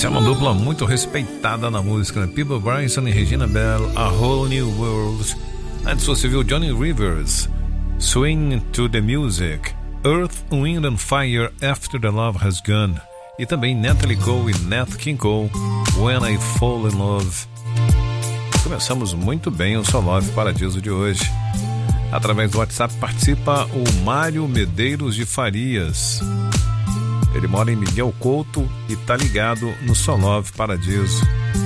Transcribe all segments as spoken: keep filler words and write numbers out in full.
Essa é uma dupla muito respeitada na música, né? Peabo Bryson e Regina Bell, A Whole New World. Antes você viu Johnny Rivers, Swing to the Music, Earth, Wind and Fire, After the Love Has Gone. E também Natalie Cole e Nat King Cole, When I Fall in Love. Começamos muito bem o Só Love Paradiso de hoje. Através do WhatsApp participa o Mário Medeiros de Farias. Ele mora em Miguel Couto e tá ligado no Só Love Paradiso.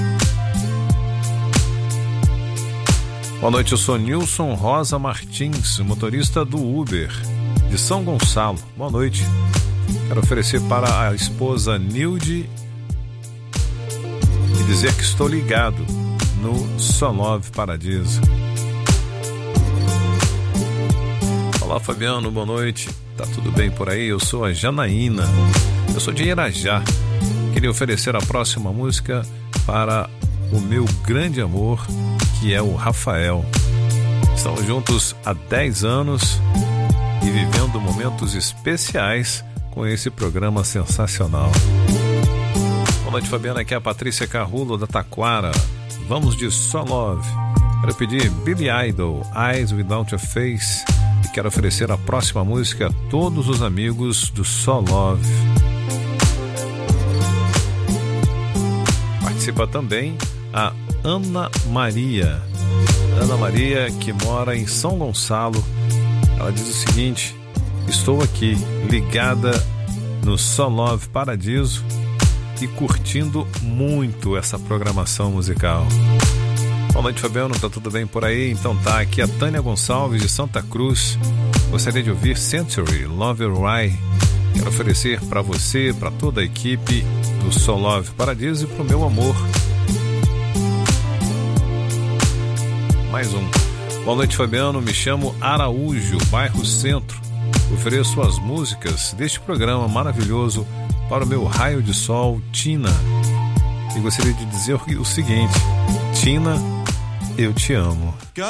Boa noite, eu sou Nilson Rosa Martins, motorista do Uber de São Gonçalo. Boa noite. Quero oferecer para a esposa Nilde e dizer que estou ligado no Só Love Paradiso. Olá, Fabiano, boa noite. Tá tudo bem por aí? Eu sou a Janaína. Eu sou de Irajá. Queria oferecer a próxima música para o meu grande amor, que é o Rafael. Estamos juntos há dez anos e vivendo momentos especiais com esse programa sensacional. Boa noite, Fabiana. Aqui é a Patrícia Carrulo da Taquara. Vamos de Só Love. Quero pedir Billy Idol, Eyes Without a Face. E quero oferecer a próxima música a todos os amigos do Só Love. Participa também a Ana Maria. Ana Maria, que mora em São Gonçalo. Ela diz o seguinte: estou aqui ligada no Só Love Paradiso e curtindo muito essa programação musical. Boa noite, Fabiano, tá tudo bem por aí? Então tá, aqui a Tânia Gonçalves de Santa Cruz. Gostaria de ouvir Century, Love Your Eye. Quero oferecer para você, para toda a equipe do Só Love Paradiso e pro meu amor. Mais um. Boa noite, Fabiano, me chamo Araújo, bairro Centro. Ofereço as músicas deste programa maravilhoso para o meu raio de sol, Tina. E gostaria de dizer o seguinte: Tina, eu te amo.